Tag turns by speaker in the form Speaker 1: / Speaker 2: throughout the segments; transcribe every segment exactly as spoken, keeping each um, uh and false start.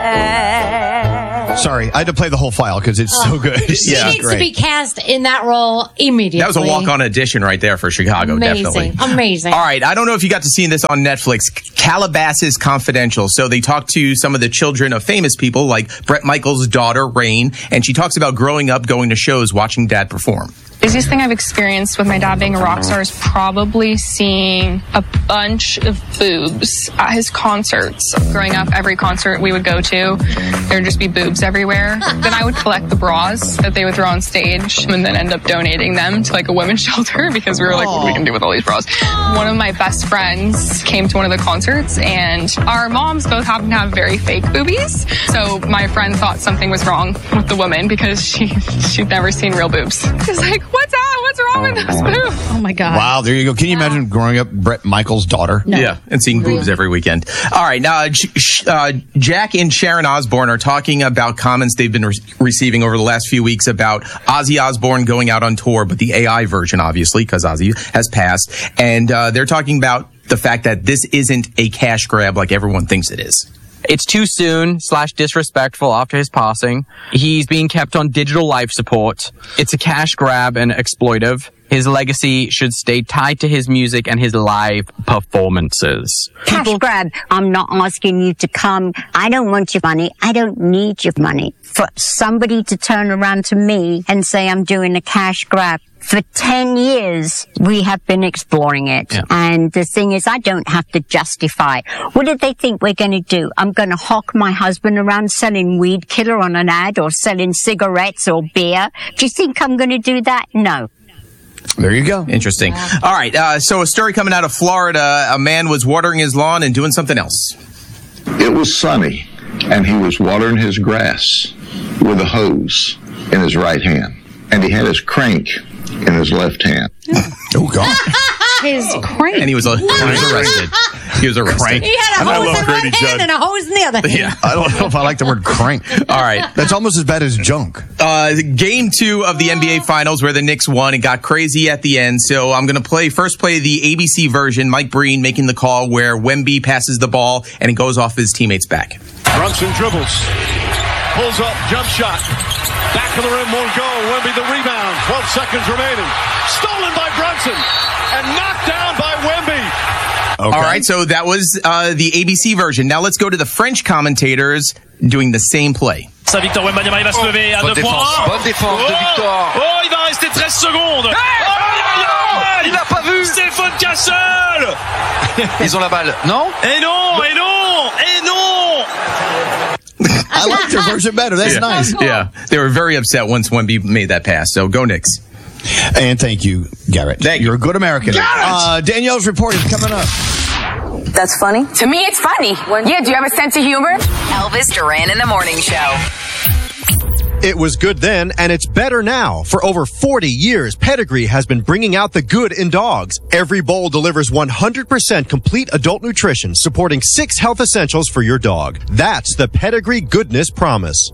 Speaker 1: Sorry, I had to play the whole file because it's
Speaker 2: oh.
Speaker 1: so good.
Speaker 2: She
Speaker 1: yeah,
Speaker 2: needs
Speaker 1: great.
Speaker 2: to be cast in that role immediately.
Speaker 3: That was a walk-on audition right there for Chicago,
Speaker 2: Amazing.
Speaker 3: definitely.
Speaker 2: Amazing.
Speaker 3: All right, I don't know if you got to see this on Netflix, Calabasas Confidential. So they talk to some of the children of famous people like Bret Michaels' daughter, Rain, and she talks about growing up, going to shows, watching Dad perform.
Speaker 4: The easiest thing I've experienced with my dad being a rock star is probably seeing a bunch of boobs at his concerts. Growing up, every concert we would go to, there would just be boobs everywhere. Then I would collect the bras that they would throw on stage and then end up donating them to like a women's shelter because we were like, what are we going to do with all these bras? One of my best friends came to one of the concerts and our moms both happen to have very fake boobies. So my friend thought something was wrong with the woman because she, she'd never seen real boobs. She's like, what's that? What's wrong with those boobs?
Speaker 2: Oh my God.
Speaker 1: Wow, there you go. Can you imagine growing up Bret Michaels' daughter?
Speaker 2: No.
Speaker 3: Yeah, and seeing boobs every weekend. All right, now uh, Jack and Sharon Osbourne are talking about comments they've been re- receiving over the last few weeks about Ozzy Osbourne going out on tour, but the A I version, obviously, because Ozzy has passed. And uh, they're talking about the fact that this isn't a cash grab like everyone thinks it is.
Speaker 5: It's too soon slash disrespectful after his passing. He's being kept on digital life support. It's a cash grab and exploitive. His legacy should stay tied to his music and his live performances.
Speaker 6: Cash People- grab. I'm not asking you to come. I don't want your money. I don't need your money. For somebody to turn around to me and say I'm doing a cash grab. For ten years, we have been exploring it. Yeah. And the thing is, I don't have to justify. What do they think we're going to do? I'm going to hawk my husband around selling weed killer on an ad or selling cigarettes or beer? Do you think I'm going to do that? No.
Speaker 1: There you go.
Speaker 3: Interesting. Wow. All right. Uh, so a story coming out of Florida. A man was watering his lawn and doing something else.
Speaker 7: It was sunny, and he was watering his grass with a hose in his right hand. And he had his crank in his left hand.
Speaker 1: Oh, God.
Speaker 2: His crank.
Speaker 3: And he was, uh, he was arrested. He was arrested.
Speaker 1: Crank.
Speaker 2: He had a hose in one hand Judd. and a hose in the other hand.
Speaker 3: Yeah.
Speaker 1: I don't know if I like the word crank.
Speaker 3: All right.
Speaker 1: That's almost as bad as junk.
Speaker 3: Uh, game two of the N B A Finals where the Knicks won. It got crazy at the end. So I'm going to play first play the A B C version. Mike Breen making the call where Wemby passes the ball and it goes off his teammate's back.
Speaker 8: Brunson dribbles. Pulls up. Jump shot. Back of the rim. Won't go. Wemby the rebound. twelve seconds remaining. Stolen by Brunson. And knocked down by Wemby.
Speaker 3: Okay. All right, so that was uh, the A B C version. Now let's go to the French commentators doing the same play.
Speaker 9: Ça, Victor Wembanyama, il va se lever à deux points.
Speaker 10: Bonne défense de Victor.
Speaker 9: Oh, il va rester treize secondes.
Speaker 10: Hey oh, il n'a pas vu.
Speaker 9: C'est faute Cassel.
Speaker 10: Ils ont la balle, non?
Speaker 9: Et non, et non, et non.
Speaker 1: I like their version better. That's
Speaker 3: yeah.
Speaker 1: nice.
Speaker 3: Yeah, they were very upset once Wemby made that pass. So go Knicks.
Speaker 1: And thank you, Garrett.
Speaker 3: Thank
Speaker 1: You're
Speaker 3: you.
Speaker 1: a good American. Uh, Danielle's report is coming up.
Speaker 11: That's funny.
Speaker 12: To me, it's funny. Yeah, do you have a sense of humor?
Speaker 11: Elvis Duran in the Morning Show.
Speaker 13: It was good then, and it's better now. For over forty years, Pedigree has been bringing out the good in dogs. Every bowl delivers one hundred percent complete adult nutrition, supporting six health essentials for your dog. That's the Pedigree Goodness Promise.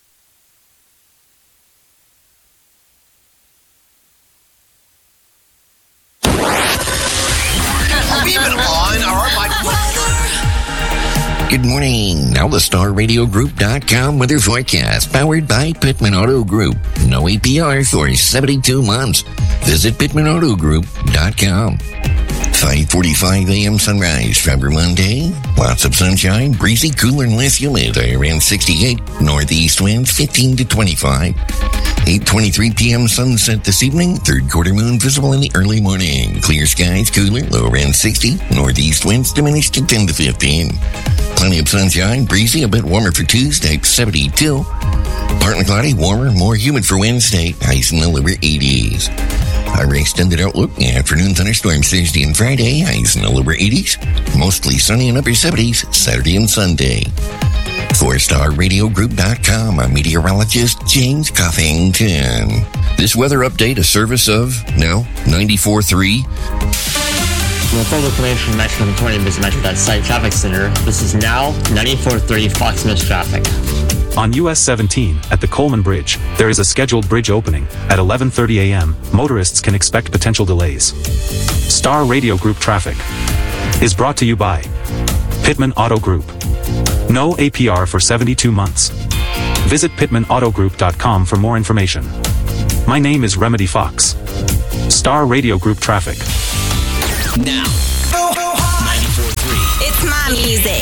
Speaker 14: Good morning. Now the Star Radio Group dot com weather forecast, powered by Pittman Auto Group. No A P R for seventy-two months. Visit Pittman Auto Group dot com. five forty-five a.m. sunrise, February Monday. Lots of sunshine, breezy, cooler and less humid. Around sixty-eight. Northeast winds fifteen to twenty-five. eight twenty-three p.m. sunset this evening. Third quarter moon visible in the early morning. Clear skies, cooler, low around sixty. Northeast winds diminished to ten to fifteen. Plenty of sunshine, breezy, a bit warmer for Tuesday, seventy-two. Partly cloudy, warmer, more humid for Wednesday, highs in the lower eighties. Our extended outlook, afternoon thunderstorms Thursday and Friday, highs in the lower eighties. Mostly sunny and upper seventies, Saturday and Sunday. four star radio group dot com, I'm meteorologist James Coffington. This weather update, a service of, now, ninety-four point three.
Speaker 15: Well, full information mentioned in the twenty minutes mentioned at Site Traffic Center. This is now ninety-four point three Fox News traffic.
Speaker 16: On U S seventeen, at the Coleman Bridge, there is a scheduled bridge opening. At eleven thirty a.m., motorists can expect potential delays. Star Radio Group traffic is brought to you by Pittman Auto Group. No A P R for seventy-two months. Visit Pittman Auto Group dot com for more information. My name is Remedy Fox. Star Radio Group Traffic.
Speaker 17: Now, ninety-four point three.
Speaker 11: It's my music.